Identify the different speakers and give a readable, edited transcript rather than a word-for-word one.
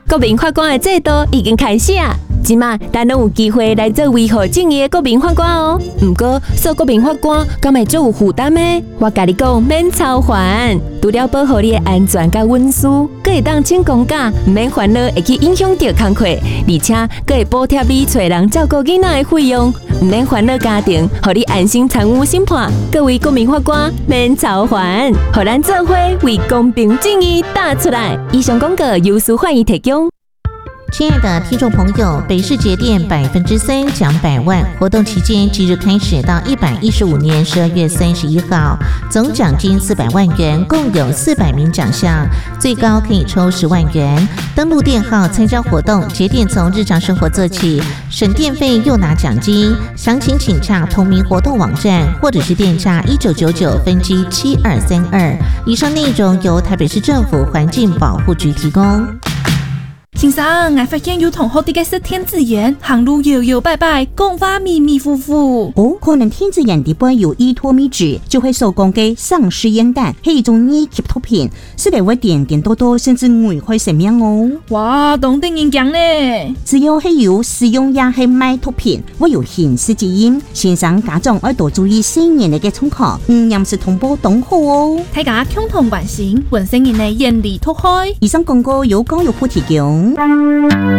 Speaker 1: 国民法官的制度已经开始啊！即马咱拢有机会来做维护正义的国民法官哦。不过，做国民法官敢会足有负担呢？我甲你讲，免操烦，除了保护你的安全甲隐私，佫会当请公假，唔免烦恼会去影响到工课，而且佫会补贴你找人照顾囡仔的费用，唔免烦恼家庭，互你安心参与审判。各位国民法官，免操烦，互咱做伙为公平正义打出来。以上广告由司法院提供。
Speaker 2: 亲爱的听众朋友，北市节电3%奖100万活动期间即日开始到115年12月31号，总奖金400万元，共有400名奖项，最高可以抽10万元。登录电号参加活动，节电从日常生活做起，省电费又拿奖金。详情请洽同名活动网站，或者是电诈1999分机7232。以上内容由台北市政府环境保护局提供。
Speaker 3: 先生，我发现有同学伫个说天子眼，行路摇摇摆摆，讲话迷迷糊糊。
Speaker 4: 哦，可能天子眼底部有依托米脂，就会受供给丧尸烟弹，是一种二级毒品，是会点点多多，甚至危害生命哦。
Speaker 3: 哇，懂得人讲呢。
Speaker 4: 只要是有使用也是卖毒品，我有刑事责任。先生家长要多注意新年的冲考，严是通报同好哦。
Speaker 3: 大家共同关心，本身人的严厉脱开。
Speaker 4: 以上广告由教育部提供。